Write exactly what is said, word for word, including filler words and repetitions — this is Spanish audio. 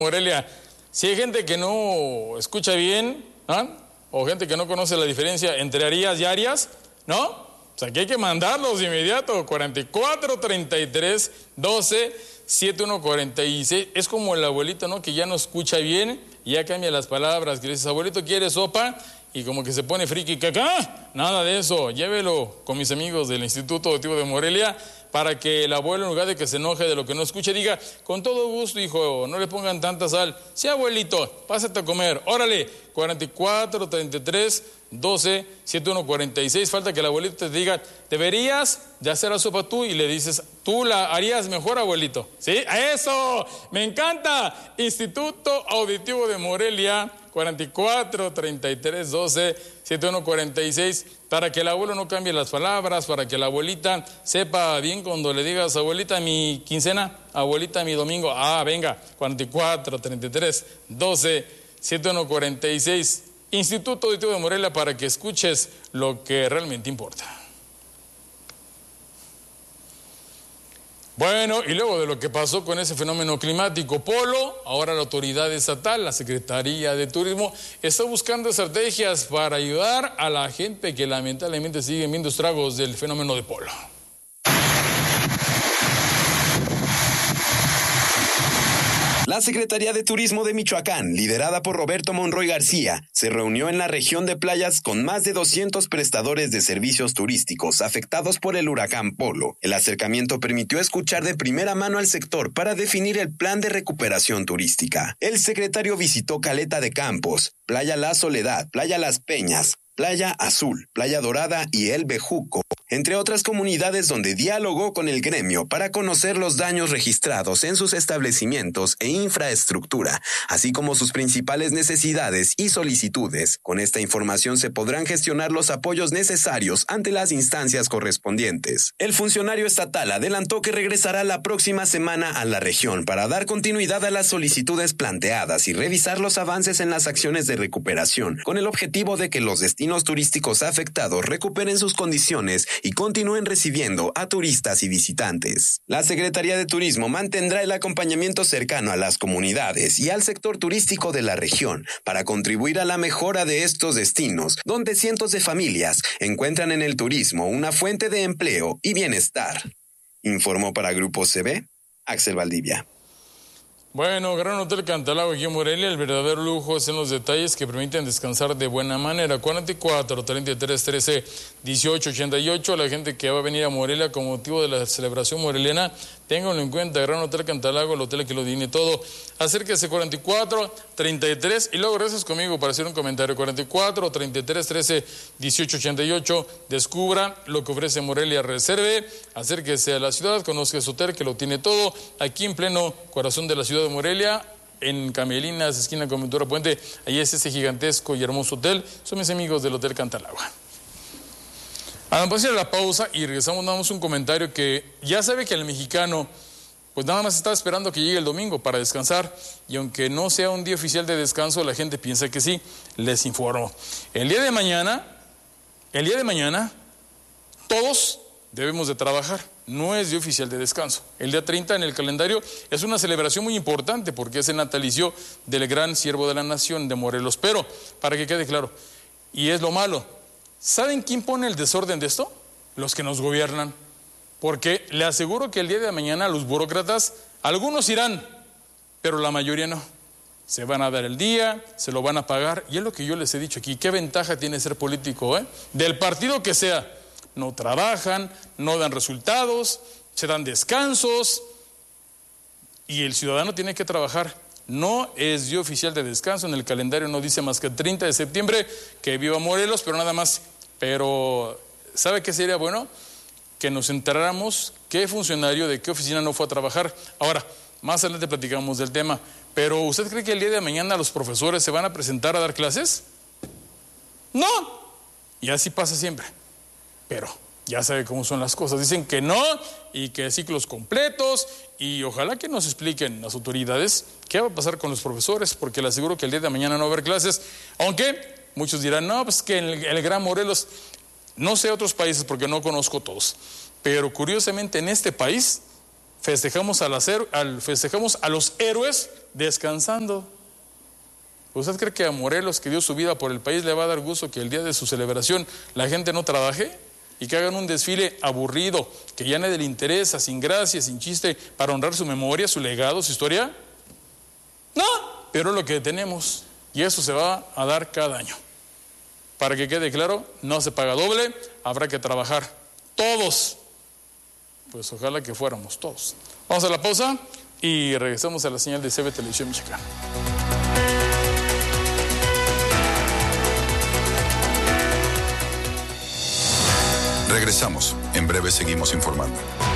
Morelia, si hay gente que no escucha bien, ¿ah? O gente que no conoce la diferencia entre Arias y Arias, ¿no? O sea, que hay que mandarlos de inmediato. cuarenta y cuatro, treinta y tres, doce, setenta y uno, cuarenta y seis. Es como el abuelito, ¿no? Que ya no escucha bien y ya cambia las palabras. Que le dices, abuelito, ¿quiere sopa? Y como que se pone friki, caca. Nada de eso. Llévelo con mis amigos del Instituto Auditivo de Morelia para que el abuelo, en lugar de que se enoje de lo que no escuche, diga, con todo gusto, hijo, no le pongan tanta sal. Sí, abuelito, pásate a comer. Órale, cuarenta y cuatro, treinta y tres, doce, setenta y uno, cuarenta y seis. Falta que el abuelito te diga, deberías de hacer la sopa tú, y le dices, tú la harías mejor, abuelito. ¿Sí? ¡A eso! ¡Me encanta! Instituto Auditivo de Morelia, cuarenta y cuatro, treinta y tres, doce, setenta y uno, cuarenta y seis, para que el abuelo no cambie las palabras, para que la abuelita sepa bien cuando le digas, abuelita, mi quincena, abuelita, mi domingo. Ah, venga, cuarenta y cuatro, treinta y tres, doce, setenta y uno, cuarenta y seis. Instituto Auditivo de Morelia, para que escuches lo que realmente importa. Bueno, y luego de lo que pasó con ese fenómeno climático Polo, ahora la autoridad estatal, la Secretaría de Turismo, está buscando estrategias para ayudar a la gente que lamentablemente sigue viendo estragos del fenómeno de Polo. La Secretaría de Turismo de Michoacán, liderada por Roberto Monroy García, se reunió en la región de playas con más de doscientos prestadores de servicios turísticos afectados por el huracán Polo. El acercamiento permitió escuchar de primera mano al sector para definir el plan de recuperación turística. El secretario visitó Caleta de Campos, Playa La Soledad, Playa Las Peñas, Playa Azul, Playa Dorada y El Bejuco, entre otras comunidades, donde dialogó con el gremio para conocer los daños registrados en sus establecimientos e infraestructura, así como sus principales necesidades y solicitudes. Con esta información se podrán gestionar los apoyos necesarios ante las instancias correspondientes. El funcionario estatal adelantó que regresará la próxima semana a la región para dar continuidad a las solicitudes planteadas y revisar los avances en las acciones de recuperación, con el objetivo de que los destinos turísticos afectados recuperen sus condiciones y continúen recibiendo a turistas y visitantes. La Secretaría de Turismo mantendrá el acompañamiento cercano a las comunidades y al sector turístico de la región para contribuir a la mejora de estos destinos, donde cientos de familias encuentran en el turismo una fuente de empleo y bienestar. Informó para Grupo C B, Axel Valdivia. Bueno, Gran Hotel Cantalago aquí en Morelia, el verdadero lujo es en los detalles que permiten descansar de buena manera. cuarenta y cuatro, treinta y tres, trece, dieciocho, ochenta y ocho, la gente que va a venir a Morelia con motivo de la celebración moreliana, ténganlo en cuenta, Gran Hotel Cantalago, el hotel que lo tiene todo. Acérquese, cuarenta y cuatro, treinta y tres, y luego regresas conmigo para hacer un comentario. cuarenta y cuatro, treinta y tres, trece, dieciocho, ochenta y ocho, descubra lo que ofrece Morelia, reserve, acérquese a la ciudad, conozca su hotel que lo tiene todo, aquí en pleno corazón de la ciudad de Morelia, en Camelinas, esquina con Ventura Puente. Ahí es ese gigantesco y hermoso hotel. Son mis amigos del Hotel Cantalagua. Vamos a ir a la pausa y regresamos, damos un comentario que ya sabe que el mexicano pues nada más está esperando que llegue el domingo para descansar, y aunque no sea un día oficial de descanso, la gente piensa que sí. Les informo, el día de mañana, el día de mañana, todos debemos de trabajar, no es día oficial de descanso. El día treinta en el calendario es una celebración muy importante porque es el natalicio del gran siervo de la nación de Morelos, pero para que quede claro, y es lo malo, ¿saben quién pone el desorden de esto? Los que nos gobiernan. Porque le aseguro que el día de mañana los burócratas, algunos irán, pero la mayoría no. Se van a dar el día, se lo van a pagar, y es lo que yo les he dicho aquí. ¿Qué ventaja tiene ser político, eh? Del partido que sea. No trabajan, no dan resultados, se dan descansos, y el ciudadano tiene que trabajar. No es día oficial de descanso, en el calendario no dice más que el treinta de septiembre, que viva Morelos, pero nada más. Pero, ¿sabe qué sería bueno? Que nos enteráramos qué funcionario de qué oficina no fue a trabajar. Ahora, más adelante platicamos del tema, pero ¿usted cree que el día de mañana los profesores se van a presentar a dar clases? No, y así pasa siempre, pero ya sabe cómo son las cosas, dicen que no, y que ciclos completos, y ojalá que nos expliquen las autoridades qué va a pasar con los profesores, porque les aseguro que el día de mañana no va a haber clases, aunque muchos dirán, no, pues que en el, el Gran Morelos, no sé otros países porque no conozco todos, pero curiosamente en este país festejamos, al hacer, al, festejamos a los héroes descansando. ¿Usted cree que a Morelos, que dio su vida por el país, le va a dar gusto que el día de su celebración la gente no trabaje? Y que hagan un desfile aburrido, que ya nadie le interesa, sin gracia, sin chiste, para honrar su memoria, su legado, su historia. No, pero es lo que tenemos. Y eso se va a dar cada año. Para que quede claro, no se paga doble, habrá que trabajar todos. Pues ojalá que fuéramos todos. Vamos a la pausa y regresamos a la señal de C B Televisión Mexicana. Regresamos. En breve seguimos informando.